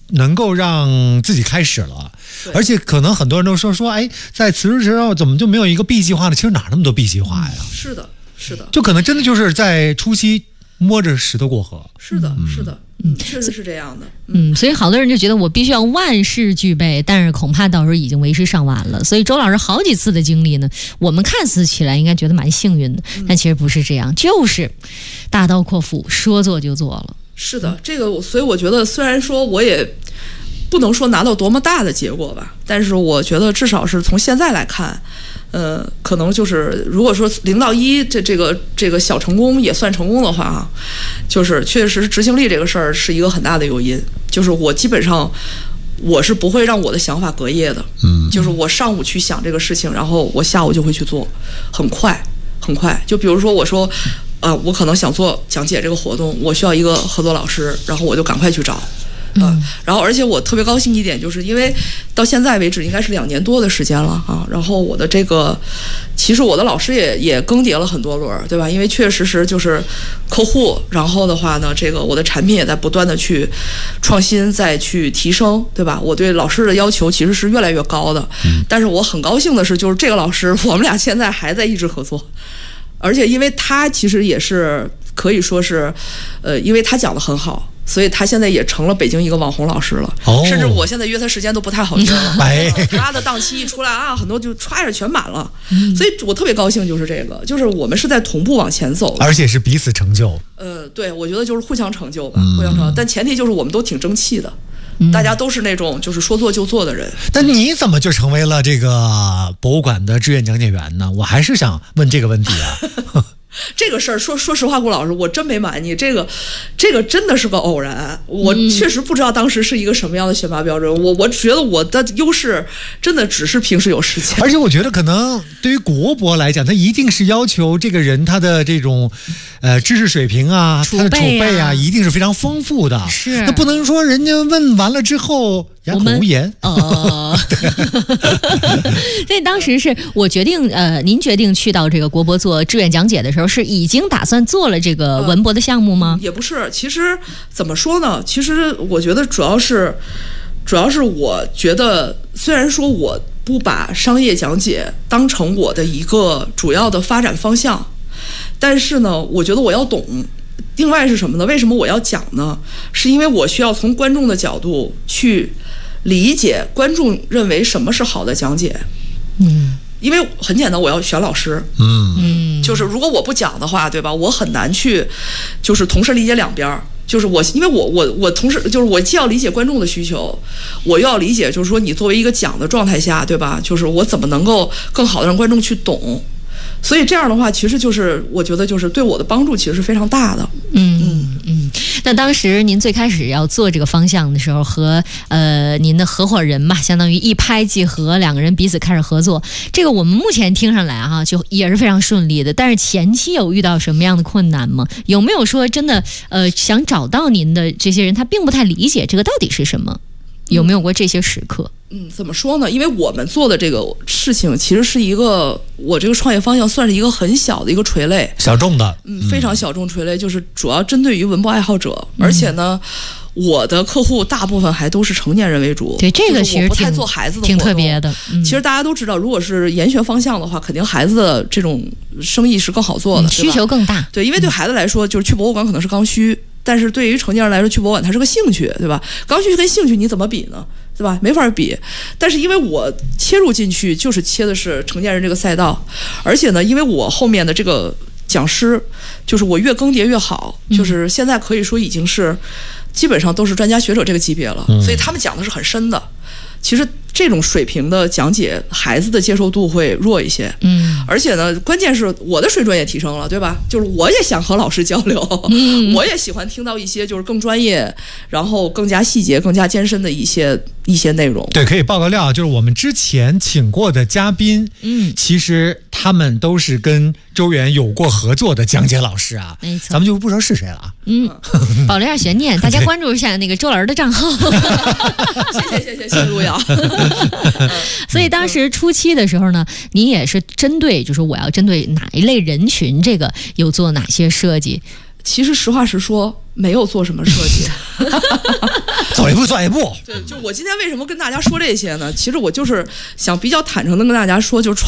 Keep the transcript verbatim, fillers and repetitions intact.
能够让自己开始了。而且可能很多人都说说，哎，在辞职之后怎么就没有一个 B 计划呢？其实哪那么多 B 计划呀？ 是的，是的， 就可能真的就是在初期摸着石头过河。 是的，是的。嗯，确实是这样的。 嗯，所以好多人就觉得我必须要万事俱备，但是恐怕到时候已经为时尚晚了。所以周老师好几次的经历呢，我们看似起来应该觉得蛮幸运的，但其实不是这样，就是大刀阔斧，说做就做了。 是的，这个所以我觉得，虽然说我也不能说拿到多么大的结果吧，但是我觉得至少是从现在来看。呃，可能就是如果说零到一这这个这个小成功也算成功的话啊，就是确实执行力这个事儿是一个很大的诱因。就是我基本上我是不会让我的想法隔夜的，嗯，就是我上午去想这个事情，然后我下午就会去做，很快很快。就比如说我说，呃，我可能想做讲解这个活动，我需要一个合作老师，然后我就赶快去找。嗯，然后而且我特别高兴一点，就是因为到现在为止应该是两年多的时间了啊。然后我的这个，其实我的老师也也更迭了很多轮，对吧？因为确确实实就是客户，然后的话呢，这个我的产品也在不断的去创新，再去提升，对吧？我对老师的要求其实是越来越高的。但是我很高兴的是，就是这个老师，我们俩现在还在一直合作，而且因为他其实也是可以说是，呃，因为他讲得很好。所以他现在也成了北京一个网红老师了，哦、甚至我现在约他时间都不太好约了。哎、他的档期一出来啊，很多就歘一下全满了，嗯、所以我特别高兴，就是这个，就是我们是在同步往前走的， 而且是彼此成就。 呃，对，我觉得就是互相成就吧，嗯、互相成就，但前提就是我们都挺争气的，嗯、大家都是那种就是说做就做的人。 但你怎么就成为了这个博物馆的志愿讲解员呢？我还是想问这个问题啊。 这个事儿说说实话，顾老师，我真没瞒你，这个这个真的是个偶然，我确实不知道当时是一个什么样的选拔标准。我我觉得我的优势真的只是平时有时间， 而且我觉得可能对于国博来讲，他一定是要求这个人他的这种呃知识水平啊，他的储备啊，一定是非常丰富的。 是， 那不能说人家问完了之后哑口无言。 哦，所以当时是我决定，呃，您决定去到这个国博做志愿讲解的时候，是已经打算做了这个文博的项目吗？ 呃、也不是，其实怎么说呢？其实我觉得主要是，主要是我觉得，虽然说我不把商业讲解当成我的一个主要的发展方向，但是呢，我觉得我要懂。另外是什么呢？为什么我要讲呢？是因为我需要从观众的角度去理解观众认为什么是好的讲解。嗯，因为很简单，我要选老师。嗯嗯，就是如果我不讲的话，对吧？我很难去，就是同时理解两边。就是我，因为我我我同时就是我既要理解观众的需求，我又要理解，就是说你作为一个讲的状态下，对吧？就是我怎么能够更好的让观众去懂。所以这样的话，其实就是我觉得就是对我的帮助其实是非常大的。 嗯嗯嗯。那当时您最开始要做这个方向的时候，和呃您的合伙人嘛，相当于一拍即合，两个人彼此开始合作。这个我们目前听上来哈、啊，就也是非常顺利的。但是前期有遇到什么样的困难吗？有没有说真的呃想找到您的这些人，他并不太理解这个到底是什么？有没有过这些时刻？ 嗯，怎么说呢？因为我们做的这个事情，其实是一个我这个创业方向算是一个很小的一个垂类， 小众的， 嗯，非常小众垂类，就是主要针对于文博爱好者，嗯、而且呢，我的客户大部分还都是成年人为主。 对，这个其实我不太做孩子的， 挺特别的。嗯、 其实大家都知道，如果是研学方向的话，肯定孩子的这种生意是更好做的，嗯、 需求更大。 对，因为对孩子来说，就是去博物馆可能是刚需。但是对于成年人来说，去博物馆它是个兴趣，对吧？刚需跟兴趣你怎么比呢？对吧？没法比。但是因为我切入进去就是切的是成年人这个赛道，而且呢，因为我后面的这个讲师，就是我越更迭越好，就是现在可以说已经是基本上都是专家学者这个级别了，所以他们讲的是很深的。其实这种水平的讲解，孩子的接受度会弱一些。嗯，而且呢，关键是我的水准也提升了，对吧？就是我也想和老师交流，嗯、我也喜欢听到一些就是更专业，然后更加细节、更加艰深的一些一些内容。 对，可以爆个料，就是我们之前请过的嘉宾，嗯，其实他们都是跟周原有过合作的讲解老师啊。没错，咱们就不说是谁了啊。 嗯，保留下悬念，大家关注一下那个周老师的账号。 谢谢谢谢谢谢路遥。 所以当时初期的时候呢，你也是针对，就是我要针对哪一类人群，这个有做哪些设计？ 其实实话实说， 没有做什么设计。 走一步算一步。 对，就我今天为什么跟大家说这些呢？其实我就是想比较坦诚的跟大家说，就是